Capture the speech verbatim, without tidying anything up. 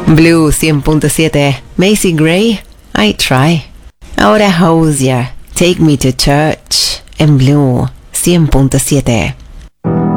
Blue cien punto siete. Macy Gray, I Try. Ahora Hozier, Take Me to Church. En Blue cien punto siete.